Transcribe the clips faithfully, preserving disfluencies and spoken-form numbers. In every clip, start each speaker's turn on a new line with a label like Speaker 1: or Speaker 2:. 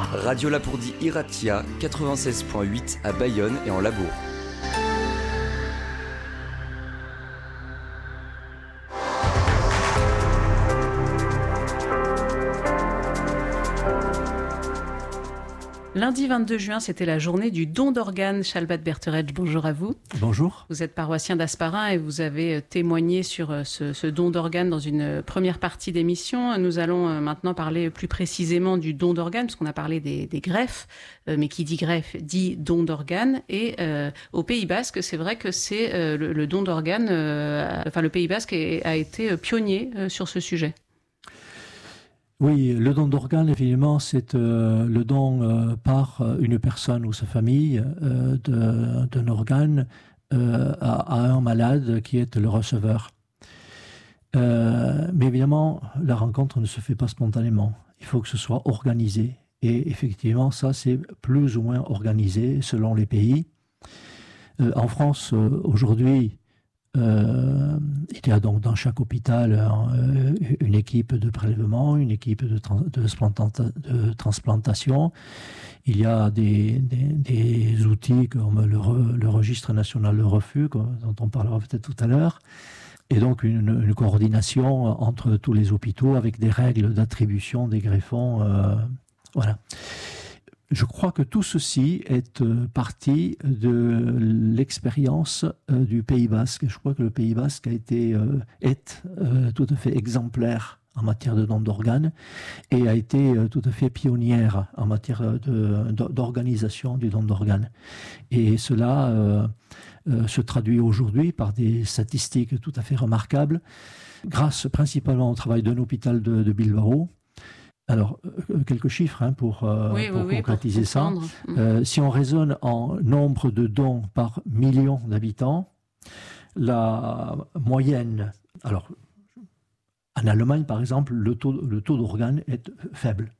Speaker 1: Radio Lapourdie Iratia, quatre-vingt-seize virgule huit à Bayonne et en Labourd.
Speaker 2: Lundi vingt-deux juin, c'était la journée du don d'organes. Chalbat Berteretsch, bonjour à vous.
Speaker 3: Bonjour.
Speaker 2: Vous êtes paroissien d'Asparin et vous avez témoigné sur ce, ce don d'organes dans une première partie d'émission. Nous allons maintenant parler plus précisément du don d'organes, parce qu'on a parlé des, des greffes, mais qui dit greffe dit don d'organes. Et euh, au Pays Basque, c'est vrai que c'est euh, le, le don d'organes, euh, enfin le Pays Basque est, a été pionnier euh, sur ce sujet.
Speaker 3: Oui, le don d'organes, évidemment, c'est euh, le don euh, par une personne ou sa famille euh, de, d'un organe euh, à, à un malade qui est le receveur. Euh, mais évidemment, la rencontre ne se fait pas spontanément. Il faut que ce soit organisé. Et effectivement, ça, c'est plus ou moins organisé selon les pays. Euh, en France, euh, aujourd'hui, Euh, il y a donc dans chaque hôpital euh, une équipe de prélèvement, une équipe de, trans- de, transplanta- de transplantation. Il y a des, des, des outils comme le, re- le registre national de refus, dont on parlera peut-être tout à l'heure, et donc une, une coordination entre tous les hôpitaux avec des règles d'attribution des greffons. Euh, voilà. Je crois que tout ceci est euh, parti de l'expérience euh, du Pays Basque. Je crois que le Pays Basque a été, euh, est euh, tout à fait exemplaire en matière de don d'organes et a été euh, tout à fait pionnière en matière de, de, d'organisation du don d'organes. Et cela euh, euh, se traduit aujourd'hui par des statistiques tout à fait remarquables, grâce principalement au travail d'un hôpital de, de Bilbao. Alors, euh, quelques chiffres hein, pour, euh,
Speaker 2: oui,
Speaker 3: pour
Speaker 2: oui,
Speaker 3: concrétiser
Speaker 2: oui, pour
Speaker 3: ça. Euh, si on raisonne en nombre de dons par million d'habitants, la moyenne, alors en Allemagne par exemple, le taux, le taux d'organes est faible.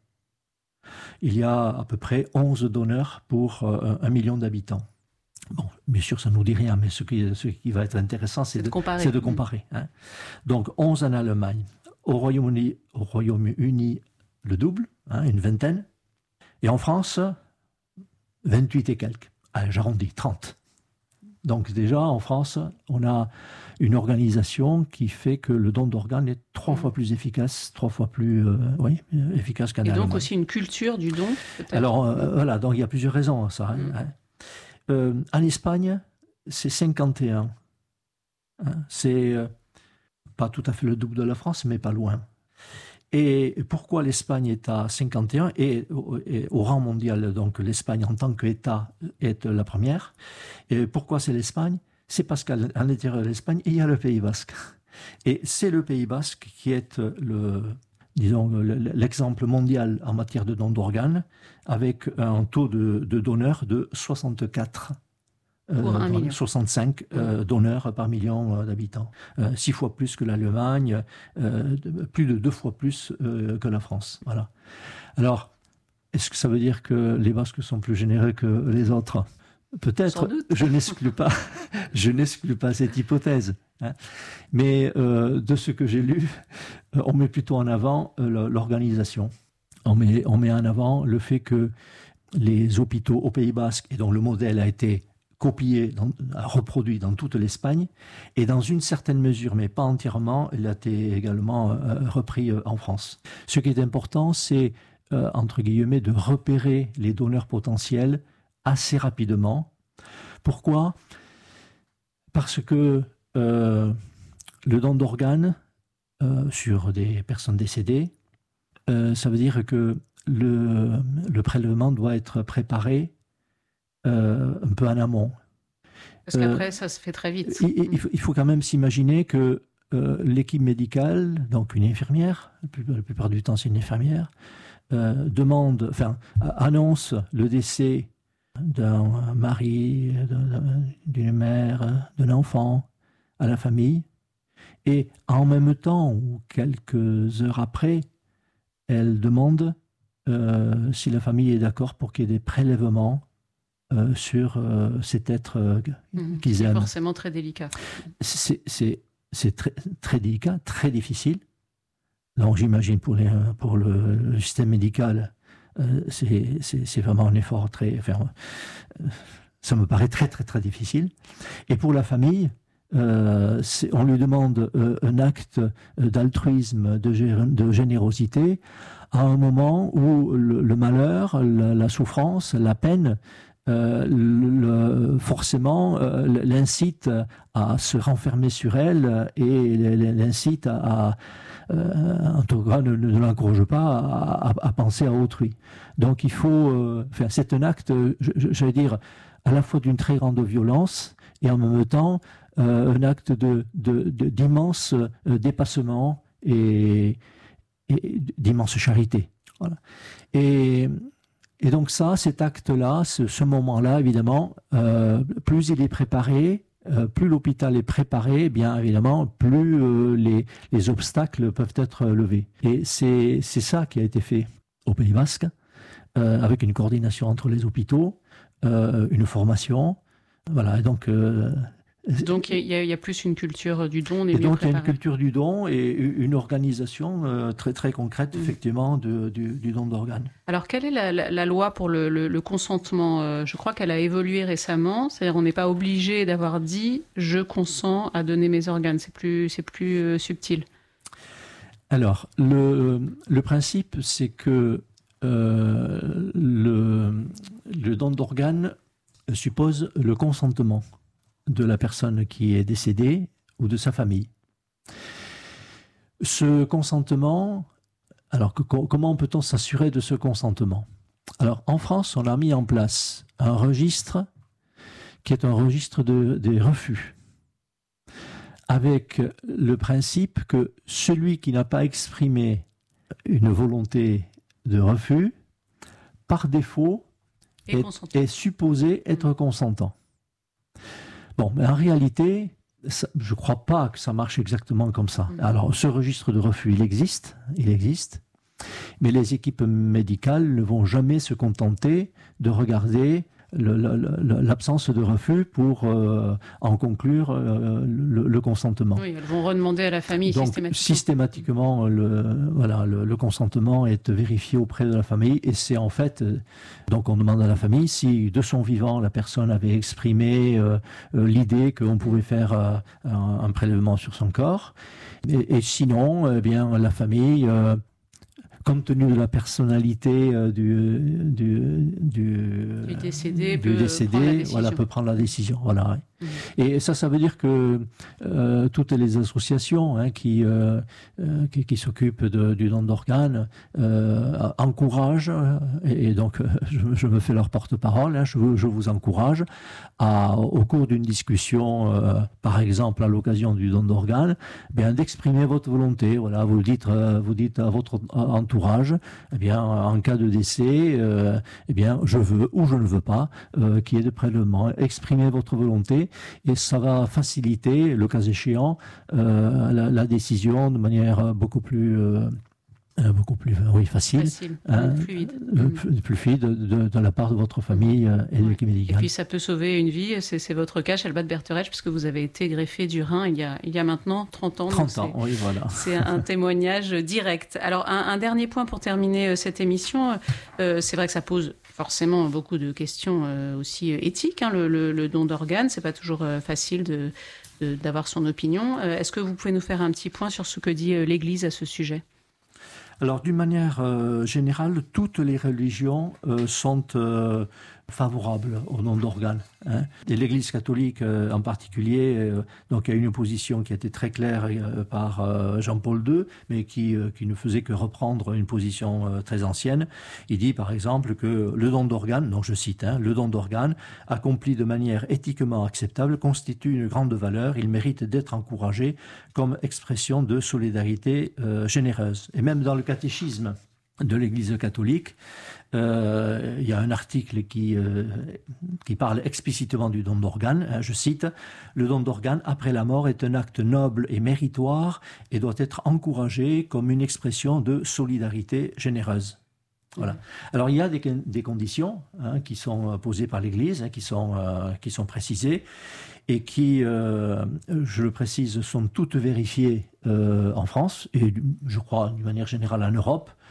Speaker 3: Il y a à peu près onze donneurs pour euh, un million d'habitants. Bon, bien sûr, ça ne nous dit rien, mais ce qui, ce qui va être intéressant, c'est, c'est de, de comparer. C'est de comparer hein. Donc, onze en Allemagne. Au Royaume-Uni, au Royaume-Uni le double, hein, une vingtaine. Et en France, vingt-huit et quelques. Allez, j'arrondis, trente. Donc déjà, en France, on a une organisation qui fait que le don d'organes est trois mmh. fois plus efficace, trois fois plus euh, oui, efficace qu'en Allemagne.
Speaker 2: Et donc aussi une culture du don, peut-être.
Speaker 3: Alors, euh, voilà, donc il y a plusieurs raisons à ça. Mmh. Hein. Euh, en Espagne, c'est cinquante et un. Hein. C'est euh, pas tout à fait le double de la France, mais pas loin. Et pourquoi l'Espagne est à cinquante et un et, et au rang mondial, donc l'Espagne en tant qu'État est la première. Et pourquoi c'est l'Espagne? C'est parce qu'à l'intérieur de l'Espagne, il y a le Pays Basque. Et c'est le Pays Basque qui est le, disons, l'exemple mondial en matière de don d'organes, avec un taux de, de donneurs de soixante-quatre.
Speaker 2: Pour un million.
Speaker 3: soixante-cinq euh, donneurs par million euh, d'habitants. Euh, six fois plus que l'Allemagne, euh, plus de deux fois plus euh, que la France. Voilà. Alors, est-ce que ça veut dire que les Basques sont plus généreux que les autres? Peut-être, je n'exclus pas, je n'exclus pas cette hypothèse. Hein. Mais euh, de ce que j'ai lu, on met plutôt en avant euh, l'organisation. On met, on met en avant le fait que les hôpitaux au Pays Basque, et dont le modèle a été copié, dans, reproduit dans toute l'Espagne, et dans une certaine mesure, mais pas entièrement, il a été également euh, repris euh, en France. Ce qui est important, c'est, euh, entre guillemets, de repérer les donneurs potentiels assez rapidement. Pourquoi ? Parce que euh, le don d'organes euh, sur des personnes décédées, euh, ça veut dire que le, le prélèvement doit être préparé Euh, un peu en amont.
Speaker 2: Parce qu'après, euh, ça se fait très vite.
Speaker 3: Il, il, faut, il faut quand même s'imaginer que euh, l'équipe médicale, donc une infirmière, la plupart, la plupart du temps c'est une infirmière, euh, demande, enfin, annonce le décès d'un mari, d'un, d'une mère, d'un enfant à la famille, et en même temps ou quelques heures après, elle demande euh, si la famille est d'accord pour qu'il y ait des prélèvements Euh, sur euh, cet être euh,
Speaker 2: mmh,
Speaker 3: qu'ils aiment.
Speaker 2: C'est forcément très délicat.
Speaker 3: C'est, c'est, c'est très, très délicat, très difficile. Donc j'imagine pour, les, pour le, le système médical euh, c'est, c'est, c'est vraiment un effort très... Enfin, euh, ça me paraît très, très, très difficile. Et pour la famille, euh, c'est, on lui demande euh, un acte d'altruisme, de, gé- de générosité, à un moment où le, le malheur, la, la souffrance, la peine, euh, le, forcément euh, l'incite à se renfermer sur elle et l'incite à... à Euh, en tout cas, ne, ne l'encourage pas à, à, à penser à autrui. Donc, il faut. Euh, enfin, c'est un acte, j'allais dire, à la fois d'une très grande violence et en même temps euh, un acte de, de, de, d'immense euh, dépassement et, et d'immense charité. Voilà. Et, et donc, ça, cet acte-là, ce, ce moment-là, évidemment, euh, plus il est préparé, Euh, plus l'hôpital est préparé, bien évidemment, plus euh, les, les obstacles peuvent être levés. Et c'est, c'est ça qui a été fait au Pays Basque, euh, avec une coordination entre les hôpitaux, euh, une formation. Voilà, et donc... Euh,
Speaker 2: donc il y, y a plus une culture du don, on est
Speaker 3: et
Speaker 2: mieux
Speaker 3: donc il y a une
Speaker 2: préparé.
Speaker 3: culture du don et une organisation euh, très très concrète, mmh. effectivement, de, du, du don d'organes.
Speaker 2: Alors, quelle est la, la, la loi pour le, le, le consentement ? euh, Je crois qu'elle a évolué récemment. C'est-à-dire, on n'est pas obligé d'avoir dit « je consens à donner mes organes ». C'est plus, c'est plus euh, subtil.
Speaker 3: Alors, le, le principe, c'est que euh, le, le don d'organes suppose le consentement de la personne qui est décédée ou de sa famille. Ce consentement... Alors, que, comment peut-on s'assurer de ce consentement ? Alors, en France, on a mis en place un registre qui est un registre de, des refus, avec le principe que celui qui n'a pas exprimé une volonté de refus, par défaut, est, est supposé être consentant. Bon, mais en réalité... Ça, je ne crois pas que ça marche exactement comme ça. Alors, ce registre de refus, il existe, il existe, mais les équipes médicales ne vont jamais se contenter de regarder le, le, le, l'absence de refus pour euh, en conclure euh, le, le consentement.
Speaker 2: Oui, elles vont redemander à la famille.
Speaker 3: Donc,
Speaker 2: systématiquement.
Speaker 3: systématiquement, le, voilà, le, le consentement est vérifié auprès de la famille et c'est en fait, euh, donc on demande à la famille si de son vivant la personne avait exprimé euh, euh, l'idée qu'on pouvait faire euh, un, un prélèvement sur son corps et, et sinon, eh bien, la famille... Euh, compte tenu de la personnalité euh, du, du, du,
Speaker 2: du décédé,
Speaker 3: du
Speaker 2: peut,
Speaker 3: décédé
Speaker 2: prendre
Speaker 3: voilà, peut prendre la décision. Voilà.
Speaker 2: Mmh.
Speaker 3: Et ça, ça veut dire que euh, toutes les associations hein, qui, euh, euh, qui, qui s'occupent de, du don d'organes euh, encouragent, et, et donc je, je me fais leur porte-parole, hein, je, je vous encourage à, au cours d'une discussion, euh, par exemple à l'occasion du don d'organes, bien d'exprimer votre volonté. Voilà, vous dites, euh, vous dites à votre entourage, eh bien, en cas de décès, euh, eh bien, je veux ou je ne veux pas euh, qu'il y ait de prélèvement. Exprimez votre volonté et ça va faciliter, le cas échéant, euh, la, la décision de manière beaucoup plus... Euh, beaucoup plus oui, facile,
Speaker 2: facile
Speaker 3: hein,
Speaker 2: fluide.
Speaker 3: Plus, plus fluide de, de, de la part de votre famille euh, et de l'équipe médicale.
Speaker 2: Et puis ça peut sauver une vie, c'est, c'est votre cas, Chalbat Berteretsch, puisque vous avez été greffé du rein il y a, il y a maintenant trente ans.
Speaker 3: trente ans, oui, voilà.
Speaker 2: C'est un témoignage direct. Alors, un, un dernier point pour terminer cette émission. Euh, c'est vrai que ça pose forcément beaucoup de questions euh, aussi éthiques. Hein, le, le, le don d'organes, c'est pas toujours euh, facile de, de, d'avoir son opinion. Euh, est-ce que vous pouvez nous faire un petit point sur ce que dit euh, l'Église à ce sujet ?
Speaker 3: Alors, d'une manière euh, générale, toutes les religions euh, sont euh, favorables au don d'organes. Hein. Et l'Église catholique euh, en particulier, euh, donc il y a une position qui a été très claire euh, par euh, Jean-Paul deux, mais qui, euh, qui ne faisait que reprendre une position euh, très ancienne. Il dit par exemple que le don d'organes, donc je cite, hein, le don d'organes accompli de manière éthiquement acceptable constitue une grande valeur. Il mérite d'être encouragé comme expression de solidarité euh, généreuse. Et même dans le catéchisme de l'Église catholique, euh, il y a un article qui, euh, qui parle explicitement du don d'organes. Hein, je cite, « Le don d'organes après la mort est un acte noble et méritoire et doit être encouragé comme une expression de solidarité généreuse. » Voilà. Alors il y a des, des conditions hein, qui sont posées par l'Église, hein, qui sont, euh, qui sont précisées et qui, euh, je le précise, sont toutes vérifiées euh, en France et je crois d'une manière générale en Europe.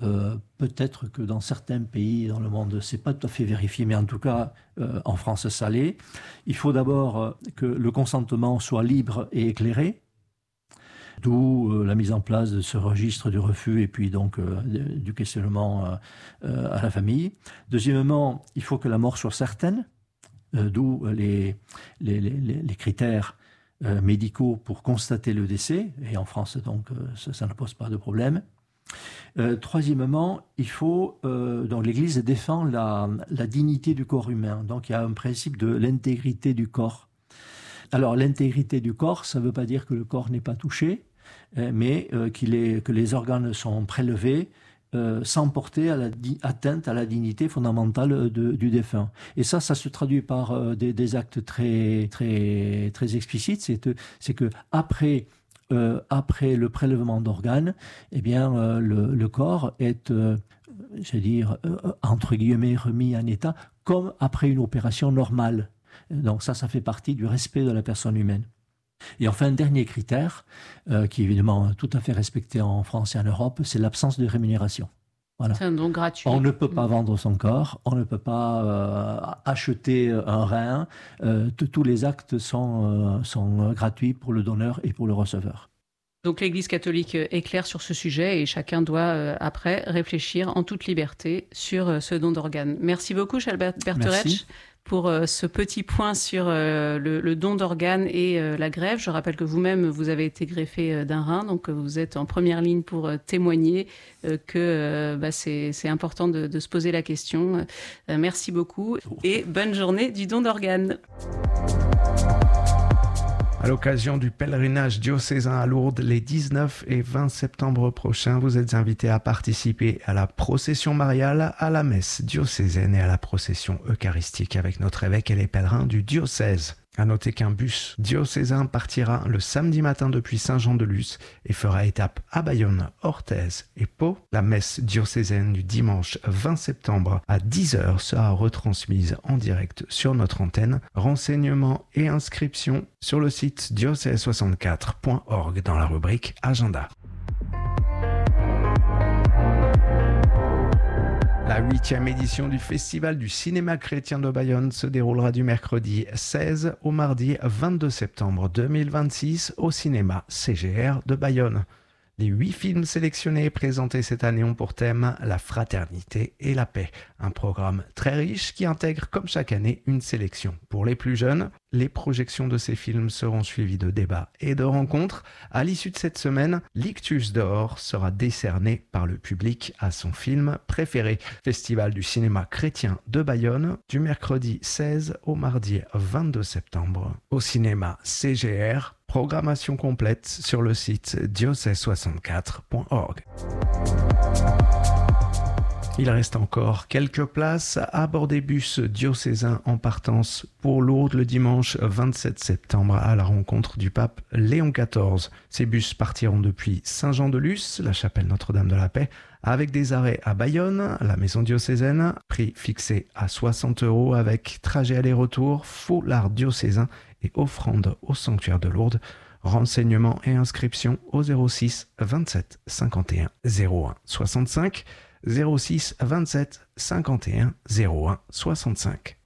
Speaker 3: Euh, peut-être que dans certains pays dans le monde, c'est pas tout à fait vérifié, mais en tout cas, euh, en France, ça l'est. Il faut d'abord euh, que le consentement soit libre et éclairé, d'où euh, la mise en place de ce registre du refus et puis donc euh, du questionnement euh, euh, à la famille. Deuxièmement, il faut que la mort soit certaine, euh, d'où les, les, les, les critères euh, médicaux pour constater le décès, et en France, donc, euh, ça, ça ne pose pas de problème. Euh, troisièmement, il faut euh, donc l'Église défend la, la dignité du corps humain. Donc il y a un principe de l'intégrité du corps. Alors l'intégrité du corps, ça ne veut pas dire que le corps n'est pas touché, euh, mais euh, qu'il est, que les organes sont prélevés euh, sans porter à la di- atteinte à la dignité fondamentale de, du défunt. Et ça, ça se traduit par euh, des, des actes très très très explicites. C'est, c'est que après Euh, après le prélèvement d'organes, eh bien, euh, le, le corps est, euh, je veux dire, euh, entre guillemets, remis en état comme après une opération normale. Donc ça, ça fait partie du respect de la personne humaine. Et enfin, un dernier critère, euh, qui est évidemment tout à fait respecté en France et en Europe, c'est l'absence de rémunération. Voilà.
Speaker 2: C'est un don gratuit.
Speaker 3: On ne peut pas vendre son corps, on ne peut pas euh, acheter un rein. Euh, tous les actes sont, euh, sont gratuits pour le donneur et pour le receveur.
Speaker 2: Donc l'Église catholique est claire sur ce sujet et chacun doit euh, après réfléchir en toute liberté sur euh, ce don d'organes. Merci beaucoup, Charles Berterech, pour euh, ce petit point sur euh, le, le don d'organes et euh, la greffe. Je rappelle que vous-même, vous avez été greffé euh, d'un rein, donc euh, vous êtes en première ligne pour euh, témoigner euh, que euh, bah, c'est, c'est important de, de se poser la question. Euh, merci beaucoup et bonne journée du don d'organes.
Speaker 4: À l'occasion du pèlerinage diocésain à Lourdes, les dix-neuf et vingt septembre prochains, vous êtes invités à participer à la procession mariale, à la messe diocésaine et à la procession eucharistique avec notre évêque et les pèlerins du diocèse. À noter qu'un bus diocésain partira le samedi matin depuis Saint-Jean-de-Luz et fera étape à Bayonne, Orthez et Pau. La messe diocésaine du dimanche vingt septembre à dix heures sera retransmise en direct sur notre antenne. Renseignements et inscriptions sur le site diocèse soixante-quatre point org dans la rubrique Agenda. La huitième édition du Festival du cinéma chrétien de Bayonne se déroulera du mercredi seize au mardi vingt-deux septembre deux mille vingt-six au cinéma C G R de Bayonne. Les huit films sélectionnés et présentés cette année ont pour thème la fraternité et la paix. Un programme très riche qui intègre comme chaque année une sélection pour les plus jeunes. Les projections de ces films seront suivies de débats et de rencontres. À l'issue de cette semaine, l'Ictus d'or sera décerné par le public à son film préféré. Festival du cinéma chrétien de Bayonne du mercredi seize au mardi vingt-deux septembre au cinéma C G R. Programmation complète sur le site diocèse soixante-quatre point org. Il reste encore quelques places à bord des bus diocésains en partance pour Lourdes le dimanche vingt-sept septembre à la rencontre du pape Léon quatorze. Ces bus partiront depuis Saint-Jean-de-Luz, la chapelle Notre-Dame de la Paix, avec des arrêts à Bayonne, la maison diocésaine, prix fixé à soixante euros avec trajet aller-retour, foulard diocésain et offrande au sanctuaire de Lourdes. Renseignements et inscriptions au zéro six vingt-sept cinquante et un zéro un soixante-cinq, zéro six vingt-sept cinquante et un zéro un soixante-cinq.